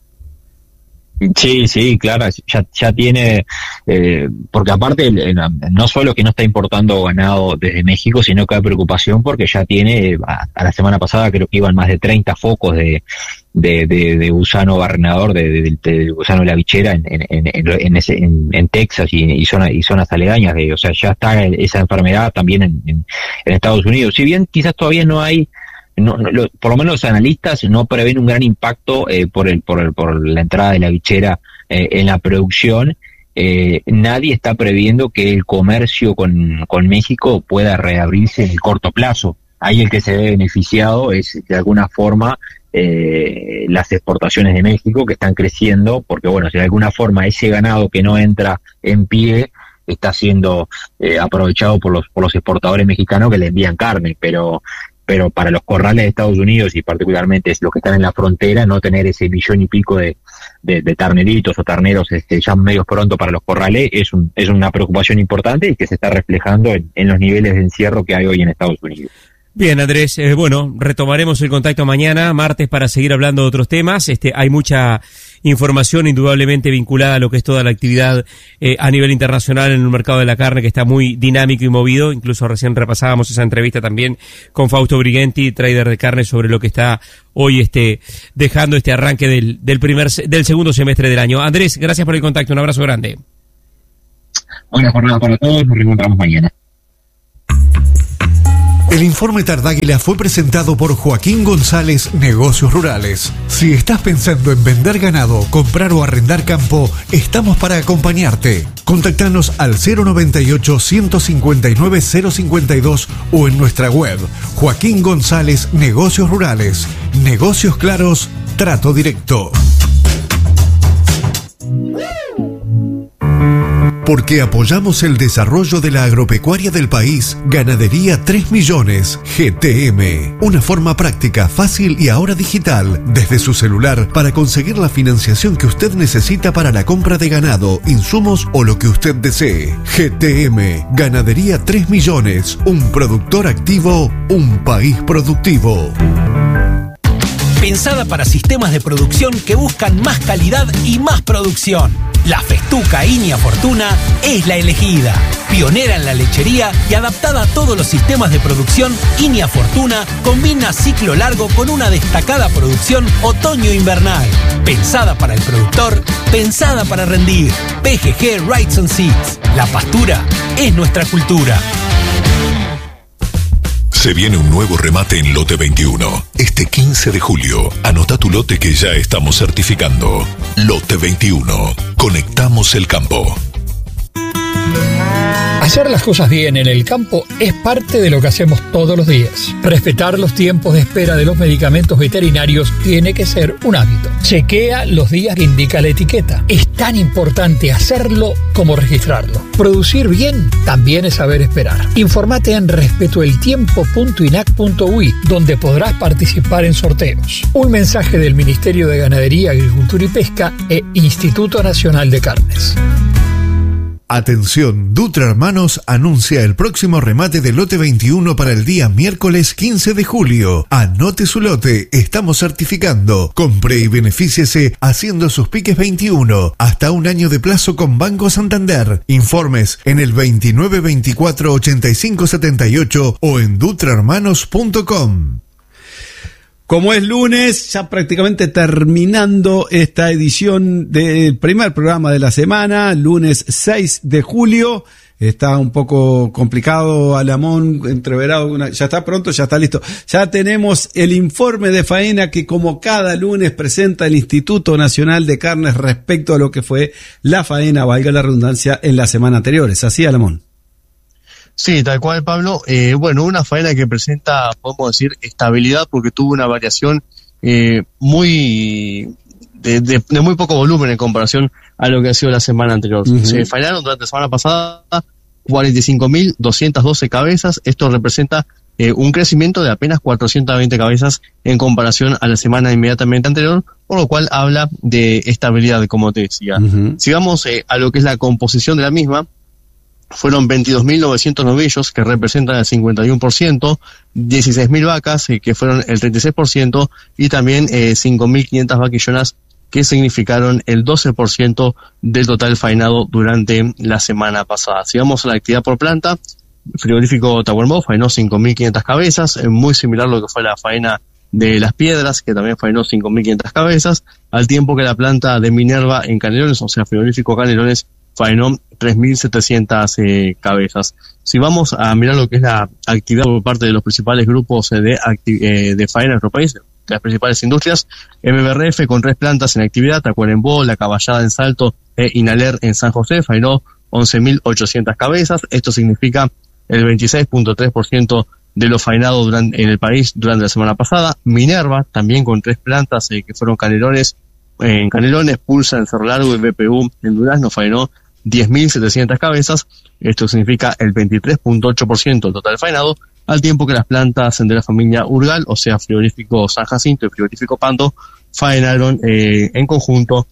Sí, claro, ya tiene, porque aparte no solo que no está importando ganado desde México, sino que hay preocupación porque ya tiene, a la semana pasada creo que iban más de 30 focos de gusano barrenador, de gusano de la bichera en Texas y zonas aledañas, o sea, ya está esa enfermedad también en Estados Unidos. Si bien quizás todavía no hay, por lo menos los analistas no prevén un gran impacto por la entrada de la bichera en la producción. Nadie está previendo que el comercio con México pueda reabrirse en el corto plazo. Ahí el que se ve beneficiado es de alguna forma las exportaciones de México, que están creciendo, porque bueno, si de alguna forma ese ganado que no entra en pie está siendo aprovechado por los exportadores mexicanos que le envían carne, pero para los corrales de Estados Unidos y particularmente los que están en la frontera, no tener ese 1 millón y pico de terneritos o terneros ya medio pronto para los corrales es una preocupación importante y que se está reflejando en los niveles de encierro que hay hoy en Estados Unidos. Bien, Andrés, bueno, retomaremos el contacto mañana, martes, para seguir hablando de otros temas. Hay mucha información indudablemente vinculada a lo que es toda la actividad a nivel internacional en el mercado de la carne, que está muy dinámico y movido. Incluso recién repasábamos esa entrevista también con Fausto Brighenti, trader de carne, sobre lo que está hoy dejando este arranque del segundo semestre del año. Andrés, gracias por el contacto, un abrazo grande. Buena jornada para todos, nos reencontramos mañana. El informe Tardáguila fue presentado por Joaquín González, Negocios Rurales. Si estás pensando en vender ganado, comprar o arrendar campo, estamos para acompañarte. Contactanos al 098-159-052 o en nuestra web, Joaquín González, Negocios Rurales. Negocios claros, trato directo. Porque apoyamos el desarrollo de la agropecuaria del país, Ganadería 3 Millones, GTM. Una forma práctica, fácil y ahora digital, desde su celular, para conseguir la financiación que usted necesita para la compra de ganado, insumos o lo que usted desee. GTM, Ganadería 3 Millones, un productor activo, un país productivo. Pensada para sistemas de producción que buscan más calidad y más producción. La Festuca Inia Fortuna es la elegida. Pionera en la lechería y adaptada a todos los sistemas de producción, Inia Fortuna combina ciclo largo con una destacada producción otoño-invernal. Pensada para el productor, pensada para rendir. PGG Rights and Seeds. La pastura es nuestra cultura. Se viene un nuevo remate en Lote 21. Este 15 de julio, anota tu lote que ya estamos certificando. Lote 21. Conectamos el campo. Hacer las cosas bien en el campo es parte de lo que hacemos todos los días. Respetar los tiempos de espera de los medicamentos veterinarios tiene que ser un hábito. Chequea los días que indica la etiqueta. Es tan importante hacerlo como registrarlo. Producir bien también es saber esperar. Informate en respetoeltiempo.inac.ui, donde podrás participar en sorteos. Un mensaje del Ministerio de Ganadería, Agricultura y Pesca e Instituto Nacional de Carnes. Atención, Dutra Hermanos anuncia el próximo remate del lote 21 para el día miércoles 15 de julio. Anote su lote, estamos certificando. Compre y benefíciese haciendo sus piques 21. Hasta un año de plazo con Banco Santander. Informes en el 29 24 85 78 o en dutrahermanos.com. Como es lunes, ya prácticamente terminando esta edición del primer programa de la semana, lunes 6 de julio. Está un poco complicado, Alamón, entreverado, ya está pronto, ya está listo. Ya tenemos el informe de faena que, como cada lunes, presenta el Instituto Nacional de Carnes respecto a lo que fue la faena, valga la redundancia, en la semana anterior. ¿Es así, Alamón? Sí, tal cual, Pablo. Bueno, una faena que presenta, podemos decir, estabilidad, porque tuvo una variación muy de muy poco volumen en comparación a lo que ha sido la semana anterior. Se faenaron durante la semana pasada 45.212 cabezas. Esto representa un crecimiento de apenas 420 cabezas en comparación a la semana inmediatamente anterior, por lo cual habla de estabilidad, como te decía. Sigamos a lo que es la composición de la misma. Fueron 22.900 novillos, que representan el 51%, 16.000 vacas, que fueron el 36%, y también 5.500 vaquillonas, que significaron el 12% del total faenado durante la semana pasada. Si vamos a la actividad por planta, frigorífico Tahuarembó faenó 5.500 cabezas, muy similar a lo que fue la faena de Las Piedras, que también faenó 5.500 cabezas, al tiempo que la planta de Minerva en Canelones, o sea, frigorífico Canelones, faenó 3.700 cabezas. Si vamos a mirar lo que es la actividad por parte de los principales grupos de faena en nuestro país, de las principales industrias, MBRF con 3 plantas en actividad, Tacuarembó, La Caballada en Salto e Inaler en San José, faenó 11.800 cabezas. Esto significa el 26.3% de lo faenado en el país durante la semana pasada. Minerva, también con 3 plantas que fueron Canelones, Pulsa en Cerro Largo y BPU en Durazno, faenó 10.700 cabezas. Esto significa el 23.8% del total faenado, al tiempo que las plantas de la familia Urgal, o sea, frigorífico San Jacinto y frigorífico Pando, faenaron en conjunto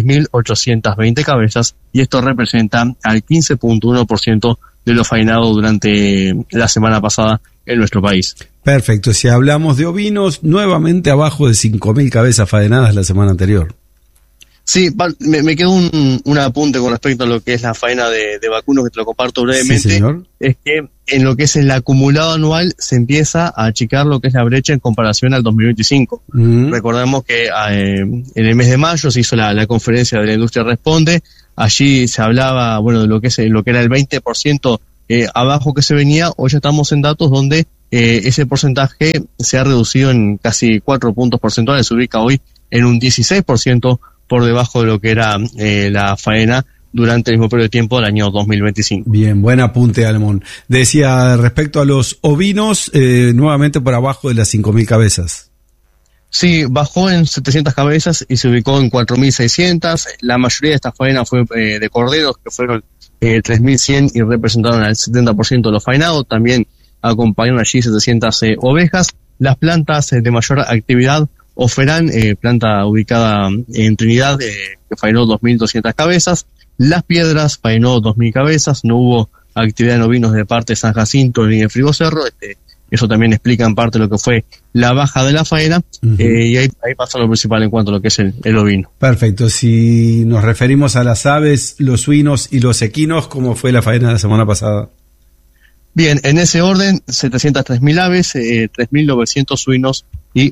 6.820 cabezas, y esto representa al 15.1% de lo faenado durante la semana pasada en nuestro país. Perfecto, si hablamos de ovinos, nuevamente abajo de 5.000 cabezas faenadas la semana anterior. Sí, me quedó un apunte con respecto a lo que es la faena de vacunos, que te lo comparto brevemente. Sí, señor. Es que en lo que es el acumulado anual se empieza a achicar lo que es la brecha en comparación al 2025. Recordemos que en el mes de mayo se hizo la conferencia de la industria Responde. Allí se hablaba, bueno, de lo que era el 20% abajo que se venía. Hoy ya estamos en datos donde ese porcentaje se ha reducido en casi 4 puntos porcentuales, se ubica hoy en un 16% por debajo de lo que era la faena durante el mismo periodo de tiempo del año 2025. Bien, buen apunte, Almón. Decía, respecto a los ovinos, nuevamente por abajo de las 5.000 cabezas. Sí, bajó en 700 cabezas y se ubicó en 4.600. La mayoría de esta faena fue de corderos, que fueron 3.100 y representaron al 70% de los faenados. También acompañaron allí 700 ovejas. Las plantas de mayor actividad, Oferán, planta ubicada en Trinidad, que faenó 2.200 cabezas. Las Piedras faenó 2.000 cabezas. No hubo actividad en ovinos de parte de San Jacinto ni de Frigocerro. Eso también explica en parte lo que fue la baja de la faena. Y ahí pasa lo principal en cuanto a lo que es el ovino. Perfecto. Si nos referimos a las aves, los suinos y los equinos, ¿cómo fue la faena de la semana pasada? Bien, en ese orden, 703.000 aves, 3.900 suinos y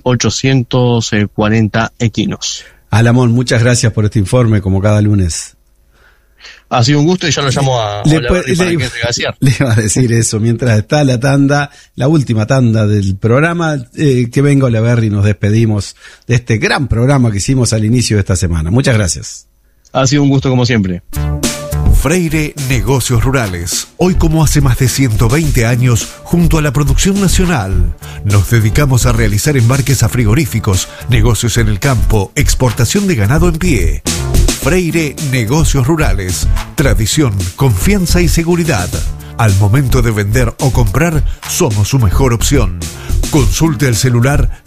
840 equinos. Alamón, muchas gracias por este informe, como cada lunes. Ha sido un gusto y ya lo llamo a le iba a decir eso, mientras está la tanda, la última tanda del programa, que venga Olaverri y nos despedimos de este gran programa que hicimos al inicio de esta semana. Muchas gracias. Ha sido un gusto como siempre. Freire Negocios Rurales. Hoy, como hace más de 120 años, junto a la producción nacional, nos dedicamos a realizar embarques a frigoríficos, negocios en el campo, exportación de ganado en pie. Freire Negocios Rurales. Tradición, confianza y seguridad. Al momento de vender o comprar, somos su mejor opción. Consulte el celular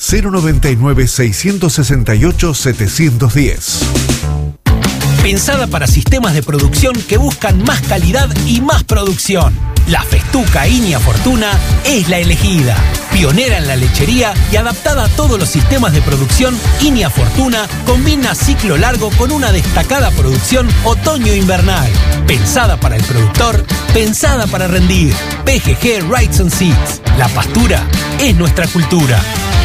099-668-710. Pensada para sistemas de producción que buscan más calidad y más producción. La Festuca Inia Fortuna es la elegida. Pionera en la lechería y adaptada a todos los sistemas de producción, Inia Fortuna combina ciclo largo con una destacada producción otoño-invernal. Pensada para el productor, pensada para rendir. PGG Rights and Seeds. La pastura es nuestra cultura.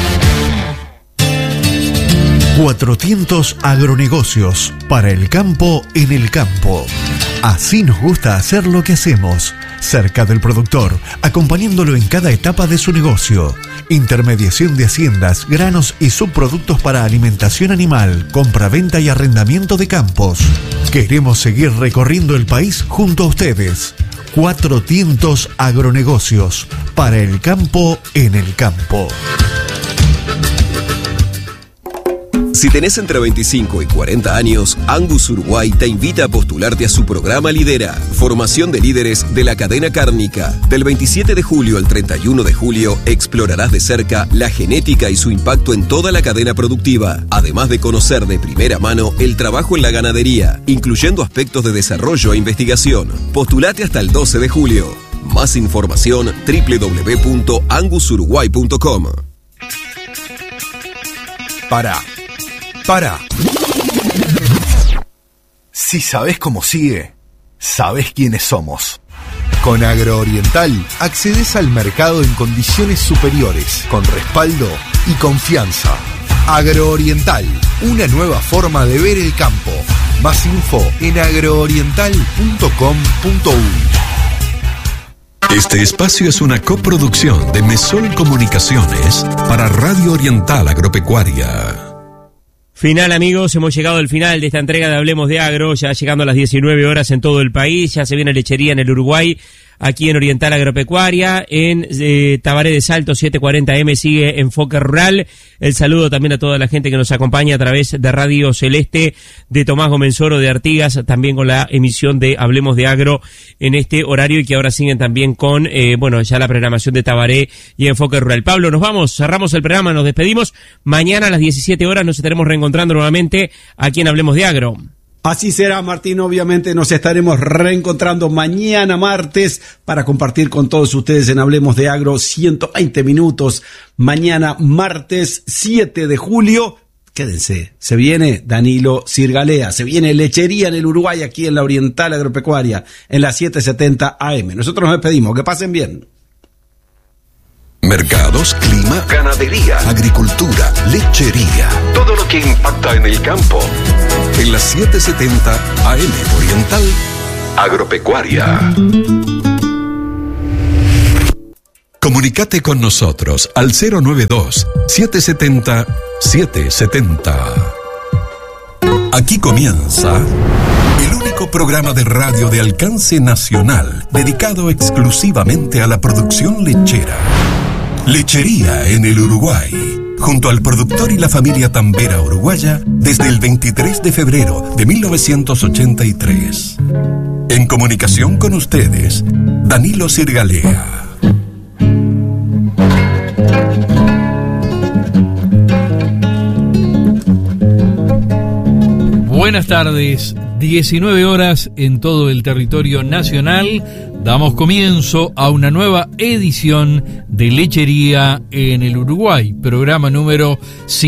Cuatro Tientos Agronegocios, para el campo en el campo. Así nos gusta hacer lo que hacemos, cerca del productor, acompañándolo en cada etapa de su negocio. Intermediación de haciendas, granos y subproductos para alimentación animal, compra-venta y arrendamiento de campos. Queremos seguir recorriendo el país junto a ustedes. Cuatro Tientos Agronegocios, para el campo en el campo. Si tenés entre 25 y 40 años, Angus Uruguay te invita a postularte a su programa Lidera, formación de líderes de la cadena cárnica. Del 27 de julio al 31 de julio, explorarás de cerca la genética y su impacto en toda la cadena productiva, además de conocer de primera mano el trabajo en la ganadería, incluyendo aspectos de desarrollo e investigación. Postulate hasta el 12 de julio. Más información www.angusuruguay.com. Para. Si sabés cómo sigue, sabés quiénes somos. Con Agrooriental accedes al mercado en condiciones superiores, con respaldo y confianza. Agrooriental, una nueva forma de ver el campo. Más info en agrooriental.com.uy. Este espacio es una coproducción de Mesol Comunicaciones para Radio Oriental Agropecuaria. Final, amigos, hemos llegado al final de esta entrega de Hablemos de Agro, ya llegando a las 19 horas en todo el país, ya se viene lechería en el Uruguay, aquí en Oriental Agropecuaria. En Tabaré de Salto 740M sigue Enfoque Rural. El saludo también a toda la gente que nos acompaña a través de Radio Celeste, de Tomás Gomenzoro, de Artigas, también con la emisión de Hablemos de Agro en este horario, y que ahora siguen también con, ya la programación de Tabaré y Enfoque Rural. Pablo, nos vamos, cerramos el programa, nos despedimos. Mañana a las 17 horas nos estaremos reencontrando nuevamente aquí en Hablemos de Agro. Así será, Martín. Obviamente nos estaremos reencontrando mañana martes para compartir con todos ustedes en Hablemos de Agro 120 minutos. Mañana martes 7 de julio. Quédense, se viene Danilo Sirgalea, se viene Lechería en el Uruguay, aquí en la Oriental Agropecuaria, en la 770 AM. Nosotros nos despedimos, que pasen bien. Mercados, clima, ganadería, agricultura, lechería. Todo lo que impacta en el campo. En la 770 AM Oriental Agropecuaria. Comunicate con nosotros al 092-770-770. Aquí comienza el único programa de radio de alcance nacional dedicado exclusivamente a la producción lechera. Lechería en el Uruguay, junto al productor y la familia tambera uruguaya desde el 23 de febrero de 1983. En comunicación con ustedes, Danilo Sirgalea. Buenas tardes, 19 horas en todo el territorio nacional. Damos comienzo a una nueva edición de Lechería en el Uruguay, programa número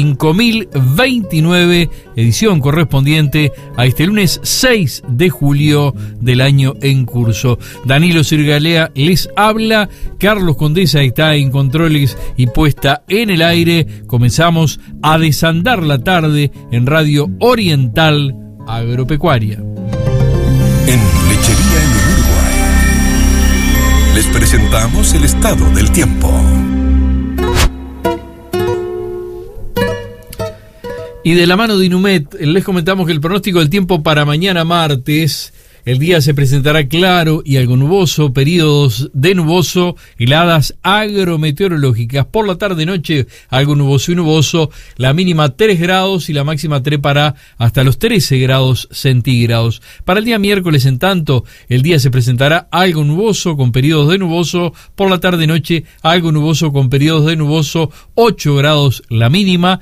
5029, edición correspondiente a este lunes 6 de julio del año en curso. Danilo Sirgalea les habla, Carlos Condesa está en controles y puesta en el aire. Comenzamos a desandar la tarde en Radio Oriental Agropecuaria. En Lechería en el Uruguay les presentamos el estado del tiempo. Y de la mano de Inumet les comentamos que el pronóstico del tiempo para mañana martes: el día se presentará claro y algo nuboso, periodos de nuboso, heladas agrometeorológicas. Por la tarde-noche, algo nuboso y nuboso, la mínima 3 grados y la máxima trepará hasta los 13 grados centígrados. Para el día miércoles, en tanto, el día se presentará algo nuboso con periodos de nuboso. Por la tarde-noche, algo nuboso con periodos de nuboso, 8 grados la mínima,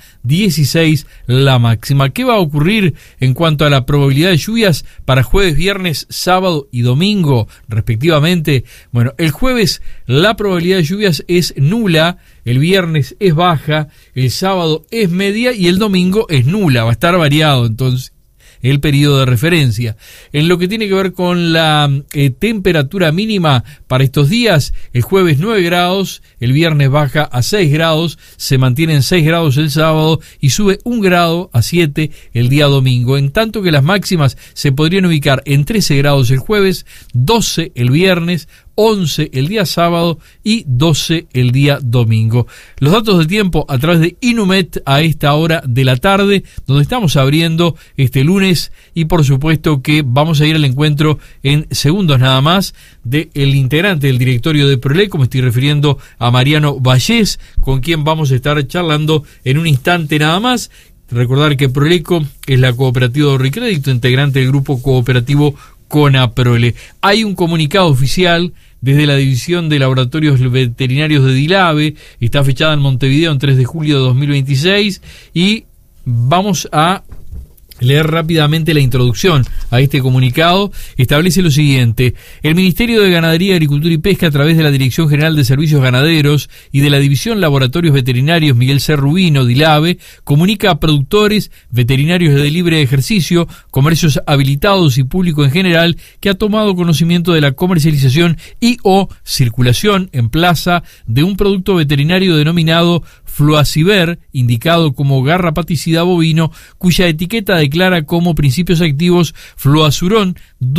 16 la máxima. ¿Qué va a ocurrir en cuanto a la probabilidad de lluvias para jueves, viernes, sábado y domingo respectivamente? Bueno, el jueves la probabilidad de lluvias es nula, el viernes es baja, el sábado es media y el domingo es nula. Va a estar variado entonces el periodo de referencia. En lo que tiene que ver con la temperatura mínima para estos días, el jueves 9 grados, el viernes baja a 6 grados, se mantiene en 6 grados el sábado y sube 1 grado a 7 el día domingo, en tanto que las máximas se podrían ubicar en 13 grados el jueves, 12 el viernes, 11 el día sábado y 12 el día domingo. Los datos del tiempo a través de Inumet a esta hora de la tarde, donde estamos abriendo este lunes, y por supuesto que vamos a ir al encuentro en segundos nada más del integrante del directorio de Proleco. Me estoy refiriendo a Mariano Vallés, con quien vamos a estar charlando en un instante nada más. Recordar que Proleco es la cooperativa de ahorro y crédito, integrante del grupo cooperativo Conaprole. Hay un comunicado oficial desde la División de Laboratorios Veterinarios de Dilave, está fechada en Montevideo en 3 de julio de 2026, y vamos a leer rápidamente la introducción a este comunicado. Establece lo siguiente: el Ministerio de Ganadería, Agricultura y Pesca, a través de la Dirección General de Servicios Ganaderos y de la División Laboratorios Veterinarios Miguel C. Rubino, Dilave, comunica a productores, veterinarios de libre ejercicio, comercios habilitados y público en general que ha tomado conocimiento de la comercialización y o circulación en plaza de un producto veterinario denominado Fluaciver, indicado como garrapaticida bovino, cuya etiqueta declara como principios activos fluazurón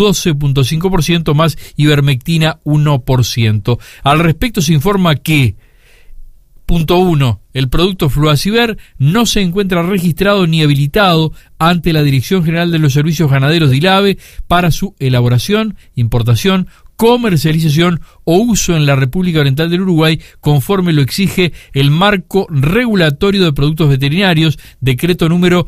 12.5% más ivermectina 1%. Al respecto se informa que: punto 1. El producto Fluaciver no se encuentra registrado ni habilitado ante la Dirección General de los Servicios Ganaderos de Dilave para su elaboración, importación, comercialización o uso en la República Oriental del Uruguay, conforme lo exige el marco regulatorio de productos veterinarios, decreto número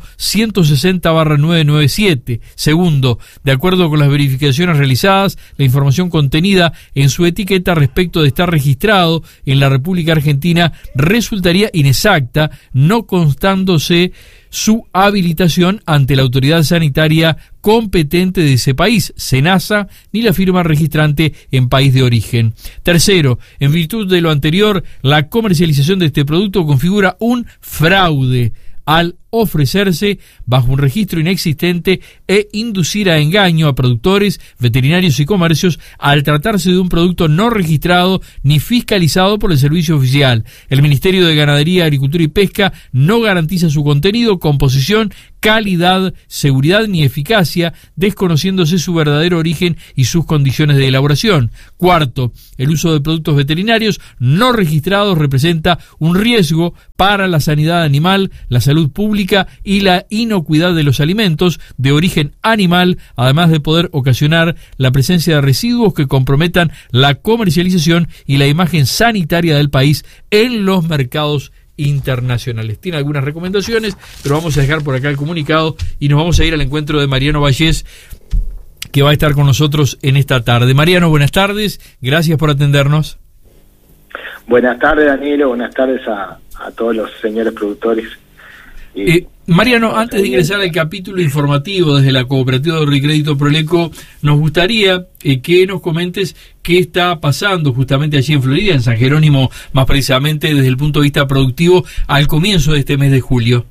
160/997. Segundo, de acuerdo con las verificaciones realizadas, la información contenida en su etiqueta respecto de estar registrado en la República Argentina resultaría inexacta, no constándose su habilitación ante la autoridad sanitaria competente de ese país, SENASA, ni la firma registrante en país de origen. Tercero, en virtud de lo anterior, la comercialización de este producto configura un fraude al ofrecerse bajo un registro inexistente e inducir a engaño a productores, veterinarios y comercios al tratarse de un producto no registrado ni fiscalizado por el servicio oficial. El Ministerio de Ganadería, Agricultura y Pesca no garantiza su contenido, composición, calidad, seguridad ni eficacia, desconociéndose su verdadero origen y sus condiciones de elaboración. Cuarto, el uso de productos veterinarios no registrados representa un riesgo para la sanidad animal, la salud pública y la inocuidad de los alimentos de origen animal, además de poder ocasionar la presencia de residuos que comprometan la comercialización y la imagen sanitaria del país en los mercados internacionales. Tiene algunas recomendaciones, pero vamos a dejar por acá el comunicado y nos vamos a ir al encuentro de Mariano Vallés, que va a estar con nosotros en esta tarde. Mariano, buenas tardes, gracias por atendernos. Buenas tardes, Danilo, buenas tardes a todos los señores productores. Mariano, antes de ingresar al capítulo informativo desde la Cooperativa de Ahorro y Crédito Proleco, nos gustaría que nos comentes qué está pasando justamente allí en Florida, en San Jerónimo, más precisamente desde el punto de vista productivo, al comienzo de este mes de julio.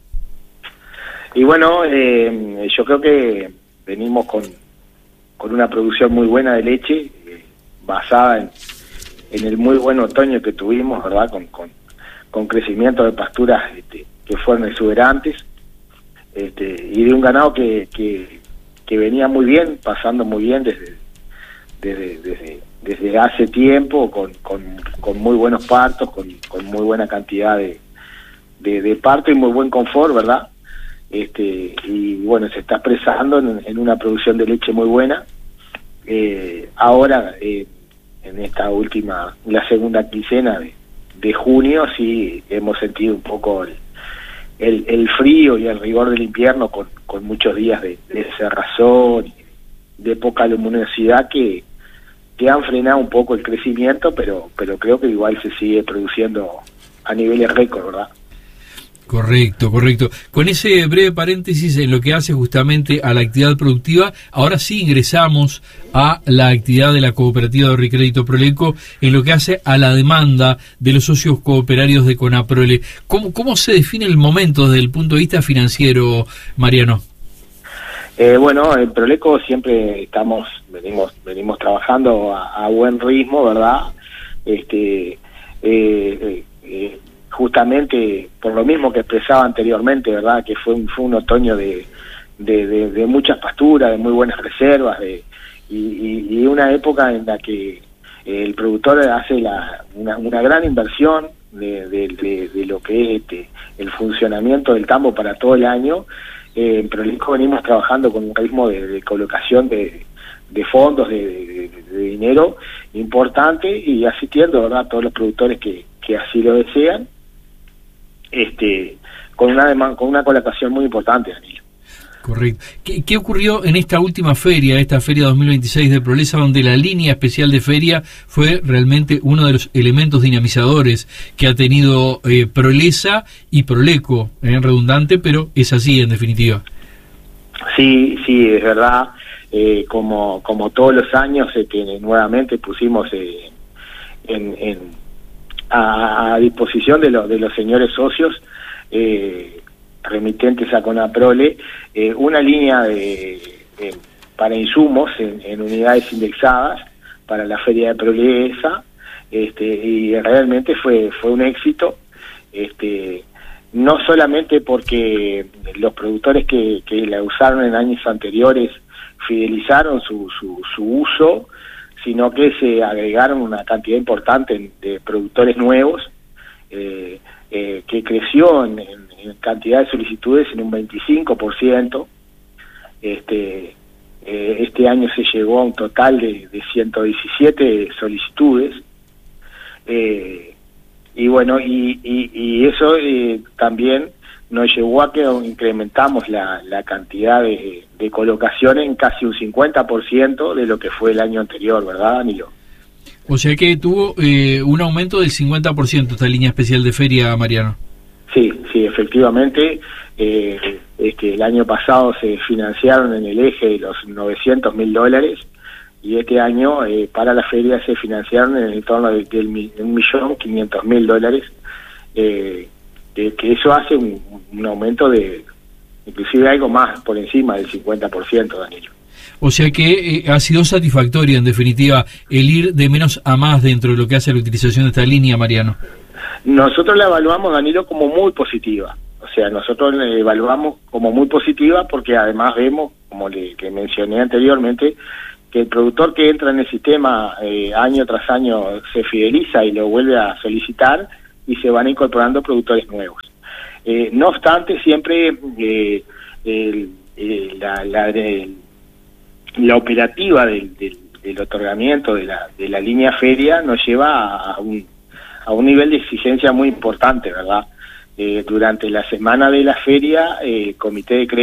Y bueno, yo creo que venimos con una producción muy buena de leche, basada en el muy buen otoño que tuvimos, ¿verdad? Con crecimiento de pasturas que fueron exuberantes, y de un ganado que venía muy bien, pasando muy bien desde hace tiempo, con muy buenos partos, con muy buena cantidad de parto y muy buen confort, ¿verdad? Y bueno, se está expresando en una producción de leche muy buena. Ahora, en esta la segunda quincena de junio, sí hemos sentido un poco el frío y el rigor del invierno, con muchos días de cerrazón, de poca luminosidad que han frenado un poco el crecimiento, pero creo que igual se sigue produciendo a niveles récord, ¿verdad? Correcto. Con ese breve paréntesis en lo que hace justamente a la actividad productiva, ahora sí ingresamos a la actividad de la Cooperativa de Ahorro y Crédito Proleco en lo que hace a la demanda de los socios cooperarios de Conaprole. ¿Cómo se define el momento desde el punto de vista financiero, Mariano? Bueno, en Proleco siempre venimos trabajando a buen ritmo, ¿verdad? Justamente por lo mismo que expresaba anteriormente, ¿verdad? Que fue un otoño de muchas pasturas, de muy buenas reservas, y una época en la que el productor hace una gran inversión de lo que es el funcionamiento del campo para todo el año. En Proleco venimos trabajando con un ritmo de colocación de fondos, de dinero importante, y asistiendo, ¿verdad?, a todos los productores que así lo desean, con una colocación muy importante, Danilo. Correcto. ¿Qué ocurrió en esta última feria, esta feria 2026 de Prolesa, donde la línea especial de feria fue realmente uno de los elementos dinamizadores que ha tenido Prolesa y Proleco, redundante, pero es así en definitiva? Sí, es verdad. Como todos los años, que nuevamente pusimos a disposición de los señores socios remitentes a Conaprole, una línea para insumos en unidades indexadas para la feria de Prolesa, y realmente fue un éxito, no solamente porque los productores que la usaron en años anteriores fidelizaron su uso, sino que se agregaron una cantidad importante de productores nuevos, que creció en cantidad de solicitudes en un 25%, Este año se llegó a un total de 117 solicitudes, y bueno, y eso también nos llevó a que incrementamos la cantidad de colocaciones en casi un 50% de lo que fue el año anterior, ¿verdad, Danilo? O sea que tuvo un aumento del 50% esta línea especial de feria, Mariano. Sí, efectivamente. El año pasado se financiaron en el eje de los $900.000 y este año para la feria se financiaron en el torno del $1.500.000, que eso hace un aumento de inclusive algo más por encima del 50%, Danilo. O sea que ha sido satisfactoria, en definitiva, el ir de menos a más dentro de lo que hace a la utilización de esta línea, Mariano. Nosotros la evaluamos, Danilo, como muy positiva. O sea, nosotros la evaluamos como muy positiva porque además vemos, como que mencioné anteriormente, que el productor que entra en el sistema año tras año se fideliza y lo vuelve a solicitar y se van incorporando productores nuevos. No obstante, siempre la operativa del otorgamiento de la línea feria nos lleva a un nivel de exigencia muy importante, ¿verdad? Durante la semana de la feria, el Comité de Crédito